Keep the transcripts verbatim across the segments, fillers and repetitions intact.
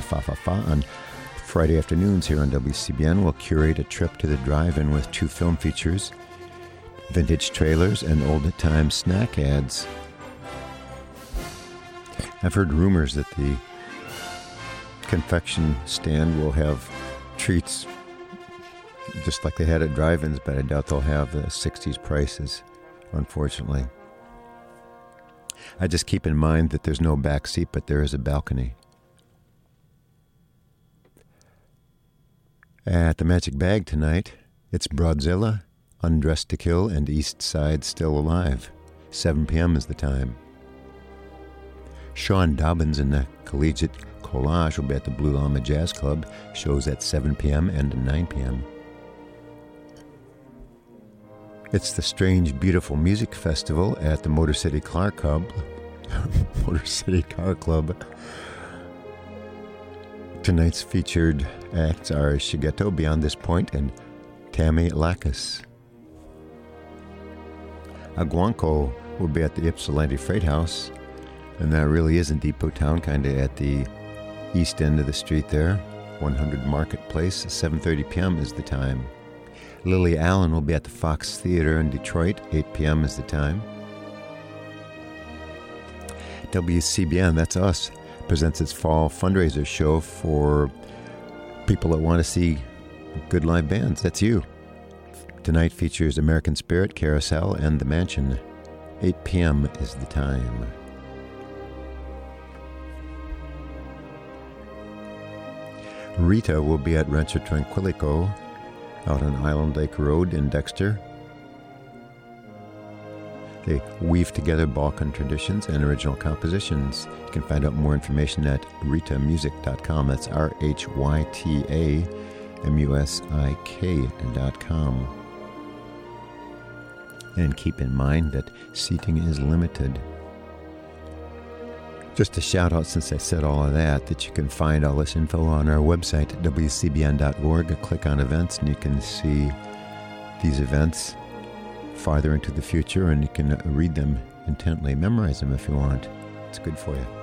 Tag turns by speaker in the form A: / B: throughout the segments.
A: the Fa-Fa-Fa on Friday afternoons here on W C B N. We'll curate a trip to the drive-in with two film features, vintage trailers, and old-time snack ads. I've heard rumors that the confection stand will have treats just like they had at drive-ins, but I doubt they'll have the sixties prices, unfortunately. I just keep in mind that there's no back seat, but there is a balcony. At the Magic Bag tonight, it's Broadzilla, Undressed to Kill, and East Side Still Alive. seven p.m. is the time. Sean Dobbins and the Collegiate Collage will be at the Blue Llama Jazz Club. Shows at seven p.m. and nine p.m. It's the Strange Beautiful Music Festival at the Motor City Car Club. Motor City Car Club. Tonight's featured acts are Shigeto Beyond This Point and Tammy Lacus. Aguanco will be at the Ypsilanti Freight House, and that really is in Depot Town, kind of at the east end of the street there. one hundred Marketplace, seven thirty p.m. is the time. Lily Allen will be at the Fox Theater in Detroit, eight p.m. is the time. W C B N, that's us, presents its fall fundraiser show for people that want to see good live bands. That's you. Tonight features American Spirit, Carousel, and The Mansion. eight p.m. is the time. Rita will be at Rancho Tranquilico out on Island Lake Road in Dexter. They weave together Balkan traditions and original compositions. You can find out more information at rita music dot com. That's R H Y T A M U S I K dot com. And keep in mind that seating is limited. Just a shout out, since I said all of that, that you can find all this info on our website at w c b n dot org. Click on events and you can see these events farther into the future, and you can read them intently, memorize them if you want. It's good for you.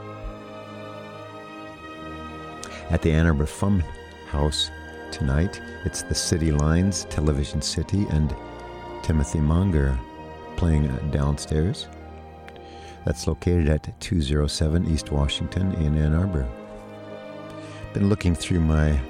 A: At the Ann Arbor Fun House tonight, it's the City Lines, Television City, and Timothy Monger playing downstairs. That's located at two oh seven East Washington in Ann Arbor. Been looking through my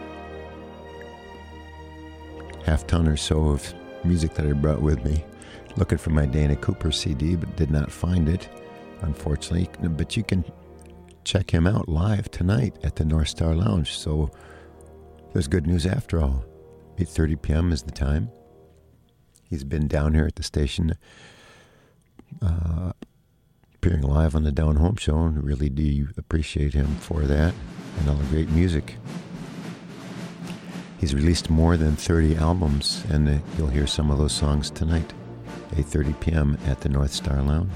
A: half ton or so of music that I brought with me, looking for my Dana Cooper C D, but did not find it, unfortunately. But you can check him out live tonight at the North Star Lounge. So there's good news after all. eight thirty p.m. is the time. He's been down here at the station uh, appearing live on the Down Home Show, and really do appreciate him for that and all the great music. He's released more than thirty albums, and uh, you'll hear some of those songs tonight, eight thirty p.m. at the North Star Lounge.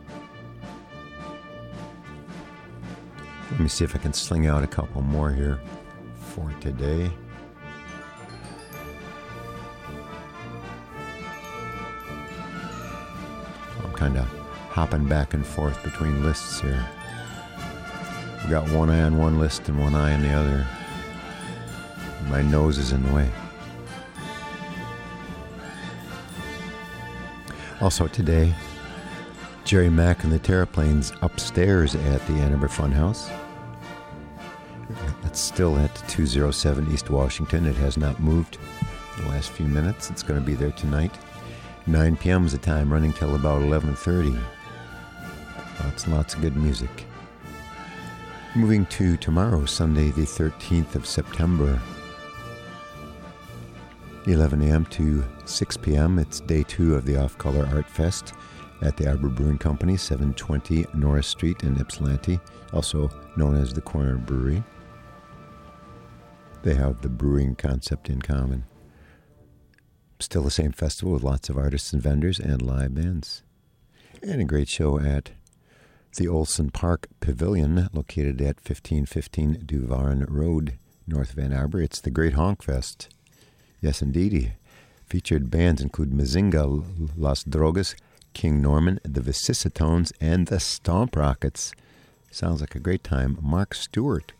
A: Let me see if I can sling out a couple more here for today. I'm kind of hopping back and forth between lists here. We've got one eye on one list and one eye on the other. My nose is in the way. Also today, Jerry Mack and the Terraplanes upstairs at the Ann Arbor Funhouse. That's still at two oh seven East Washington. It has not moved in the last few minutes. It's going to be there tonight. nine p.m. is the time, running till about eleven thirty. Lots and lots of good music. Moving to tomorrow, Sunday the thirteenth of September. eleven a.m. to six p.m. It's day two of the Off-Color Art Fest at the Arbor Brewing Company, seven twenty Norris Street in Ypsilanti, also known as the Corner Brewery. They have the brewing concept in common. Still the same festival with lots of artists and vendors and live bands. And a great show at the Olson Park Pavilion, located at fifteen fifteen Duvarn Road, North Van Arbor. It's the Great Honk Fest. Yes, indeed. Featured bands include Mazinga, Las Drogas, King Norman, the Vicissitones, and the Stomp Rockets. Sounds like a great time. Mark Stewart